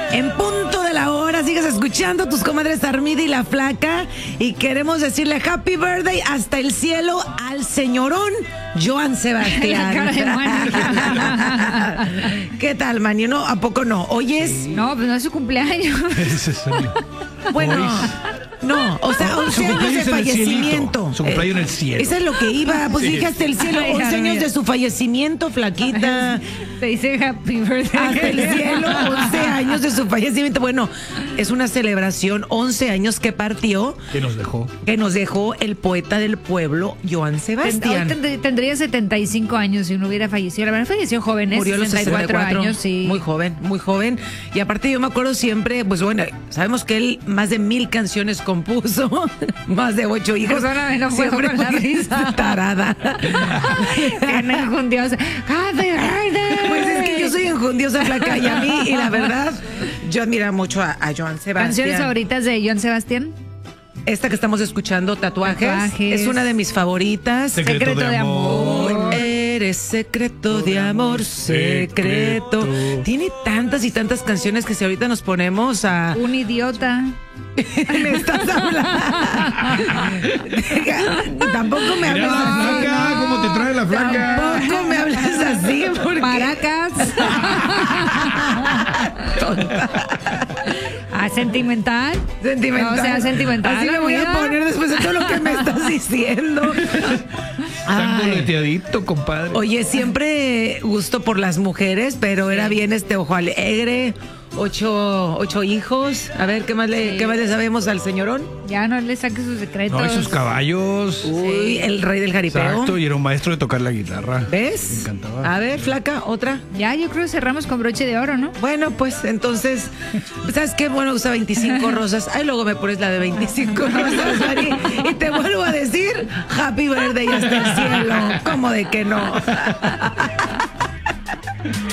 En punto de la hora, sigues escuchando tus comadres Armida y la Flaca. Y queremos decirle happy birthday hasta el cielo al señorón Joan Sebastián. ¿Qué tal, Manny? ¿No? ¿A poco no? ¿Hoy es? No, pues no es su cumpleaños. Bueno, no, o sea, 11 años de fallecimiento. Su cumpleaños en el cielo. Eso es lo que iba, pues dije hasta el cielo, 11 años de su fallecimiento, flaquita. Te dice happy birthday. Hasta el cielo, 11 años de su fallecimiento. Bueno, es una celebración, 11 años que partió. Que nos dejó. Que nos dejó el poeta del pueblo, Joan Sebastián. Tendría 75 años si no hubiera fallecido. La verdad, falleció joven, Murió a los 64 años, sí. Muy joven, muy joven. Y aparte yo me acuerdo siempre, pues bueno, sabemos que él más de 1000 canciones compuso, más de 8 hijos. Perdóname, no puedo Siempre con la fue risa. tarada. Qué enjundiosa. Happy birthday. Pues es que yo soy enjundiosa, Flaca, y a mí, y la verdad, yo admiro mucho a Joan Sebastián. ¿Canciones favoritas de Joan Sebastián? Esta que estamos escuchando, Tatuajes, es una de mis favoritas. Secreto de amor. Eres secreto de amor, secreto. Tiene tantas y tantas canciones que si ahorita nos ponemos a... Un idiota. Me estás hablando. Tampoco me hablas así. ¿Cómo te trae la Flaca? Tampoco me hablas así. Porque... Maracas. Sentimental. Sentimental. O sea, sentimental. Así me voy a poner después de todo lo que me estás diciendo. Tan boleteadito, compadre. Oye, siempre gusto por las mujeres, pero era bien ojo alegre. 8 hijos. A ver, ¿qué más le sabemos al señorón? Ya no le saque sus secretos. No, y sus caballos. Uy, el rey del jaripeo. Exacto, y era un maestro de tocar la guitarra. ¿Ves? Me encantaba. A ver, Flaca, otra. Ya, yo creo que cerramos con broche de oro, ¿no? Bueno, pues entonces, ¿sabes qué? Bueno, usa 25 rosas. Ay, luego me pones la de 25 rosas, Mari. Y te vuelvo a decir, happy birthday hasta el cielo. ¿Cómo de que no?